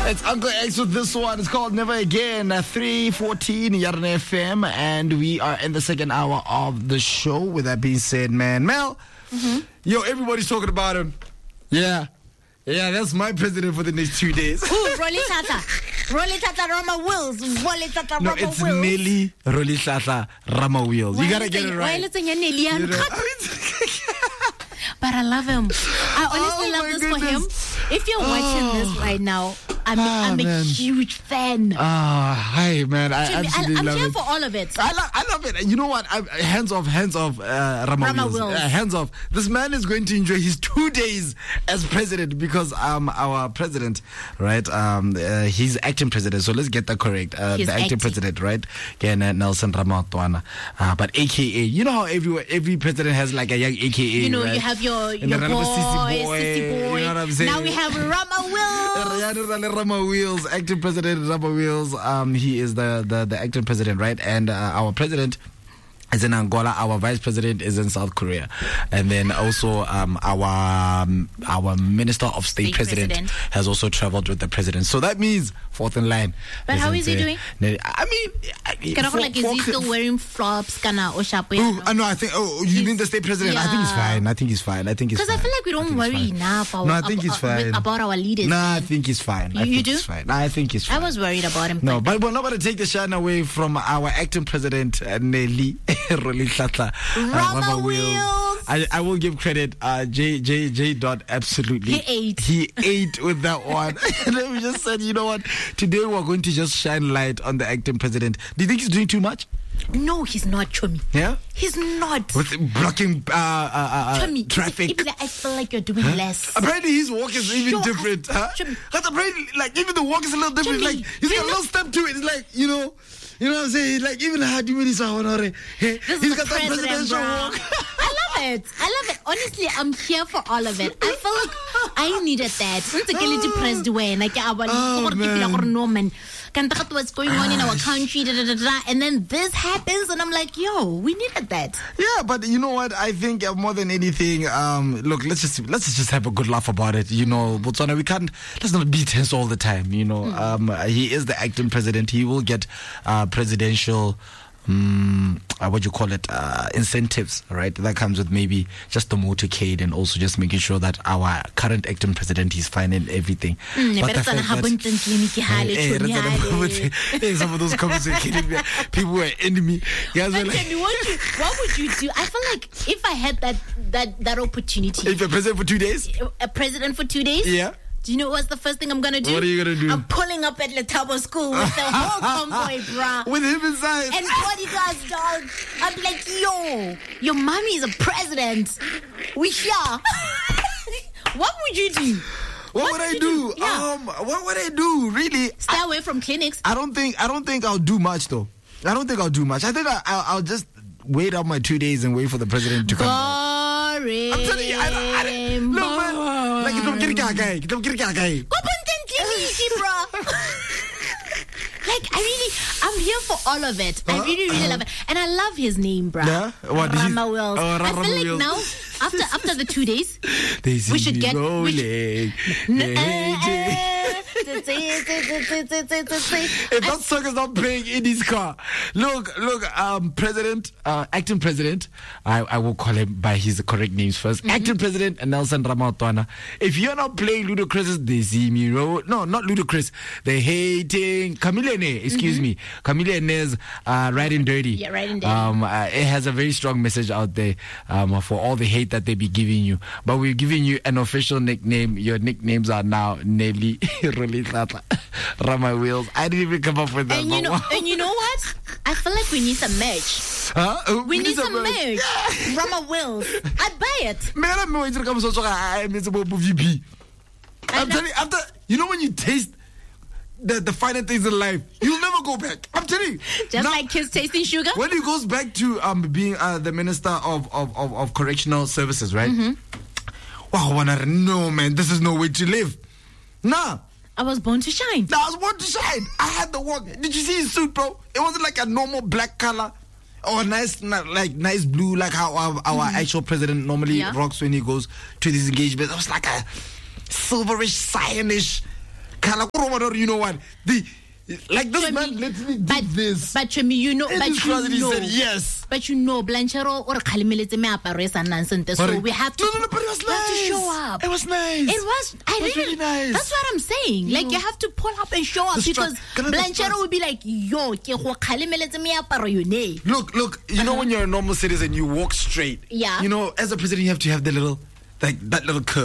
It's Uncle X with this one. It's called Never Again. 3:14 Yarn FM, and we are in the second hour of the show. With that being said, man, Mel, yo, everybody's talking about him. Yeah, that's my president for the next 2 days. Ooh, Rolly Tata Rama Wills. No, it's Nelly Rolly Tata Rama Wills. You gotta get it right. But I love him. I honestly love this for him. If you're watching this right now, I'm a huge fan. Hi, man. I absolutely love it. I'm here for all of it. I love it. You know what? Hands off, Rama Wills. Hands off. This man is going to enjoy his 2 days as president because our president, right? He's acting president. So let's get that correct. The acting president, right? Nelson Ramotwana. But AKA, you know how every president has like a young AKA. You know, right? You have your boy, Sissy boy. You know what I'm saying? Now we have Rama Wills. Rama Wills, acting president Rama Wills. He is the acting president, right? And our president is in Angola. Our vice president is in South Korea, and then also our minister of state president has also traveled with the president. So that means fourth in line. But how is he doing? I mean, is he still wearing flops? No, I think. Oh, you mean the state president? Yeah. I think he's fine. Because I feel like we don't worry enough about our leaders. No, I think he's fine. You do? I think he's fine. I was worried about him. No, but we're not going to take the shine away from our acting president, Nelly Rolly Tata Rama Wills. I will give credit. J. Dot absolutely. He ate with that one. And then we just said, you know what? Today we're going to just shine light on the acting president. Do you think he's doing too much? No, he's not, Chomi. Yeah? He's not. With blocking traffic. I feel like you're doing less. Apparently his walk is even different. Apparently, like, even the walk is a little different. Like, he's got a little step to it. It's like, you know what I'm saying? Like, even how do you he's got that presidential walk. I love it. Honestly, I'm here for all of it. I feel like I needed that. Oh, man. What's going on in our country, and then this happens, and I'm like, yo, we needed that. Yeah, but you know what? I think more than anything, look, let's just have a good laugh about it. You know, Botswana, let's not be tense all the time. You know, he is the acting president. He will get presidential. Incentives, right? That comes with maybe just the motorcade and also just making sure that our current acting president is fine in everything. But the fact that some of those comments are killing me. People were enemy. Guys were like, what would you do? I feel like if I had that opportunity. If you're president for 2 days? A president for 2 days? Yeah. Do you know what's the first thing I'm going to do? What are you going to do? I'm pulling up at Letabo School with the whole convoy, bruh. With him inside. And bodyguards, dog. I'm like, yo, your mommy is a president. We here. What would you do? What would I do? Yeah. What would I do? Really? Stay away from clinics. I don't think I'll do much, though. I think I'll just wait out my 2 days and wait for the president to come back. Boring. I'm telling you, I look, man. Like, like, I'm here for all of it. I really love it. And I love his name, bro. Yeah? What, Rama Wills. I feel like now, after the 2 days, we should get... If that song is not playing in his car, look, acting president, I will call him by his correct names first. Acting president Nelson Ramotwana. If you're not playing Ludacris, they see me. No, not Ludacris. They're hating Chameleone. Excuse me, Chameleone's Riding Dirty. Yeah, Riding Dirty. It has a very strong message out there for all the hate that they be giving you. But we're giving you an official nickname. Your nicknames are now Nelly Rolly Tata Rama Wills. I didn't even come up with that. And you know what? I feel like we need some merch. Huh? We need some merch. Yeah. Rama Wills. I'd buy it. I'm telling you, after, you know when you taste the finer things in life, you'll never go back. I'm telling you. Just now, like kids tasting sugar? When he goes back to being the Minister of Correctional Services, right? Wow, no, man, this is no way to live. Nah. I was born to shine. I was born to shine. I had the work. Did you see his suit, bro? It wasn't like a normal black color or nice blue, like how our actual president normally rocks when he goes to these engagements. It was like a silverish, cyanish You know what? Like this man literally did this. But Chemi, you know, he said yes. But you know, Blanchero or Kalimelete me apare sa nonsense. So we have to. No, but it was nice. To show up. It was nice. It was really nice. That's what I'm saying. Like you have to pull up and show up because Blanchero would be like, yo, ke go Kalimelete me apare you ne. Look. You know when you're a normal citizen, you walk straight. Yeah. You know, as a president, you have to have that little curve.